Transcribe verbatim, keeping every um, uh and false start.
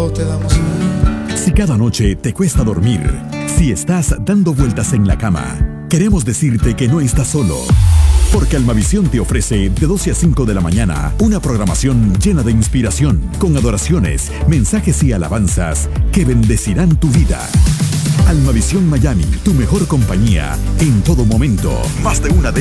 Oh, te damos. Si cada noche te cuesta dormir, si estás dando vueltas en la cama, queremos decirte que no estás solo. Porque Almavisión te ofrece de doce a cinco de la mañana una programación llena de inspiración, con adoraciones, mensajes y alabanzas que bendecirán tu vida. Almavisión Miami, tu mejor compañía en todo momento. Más de una década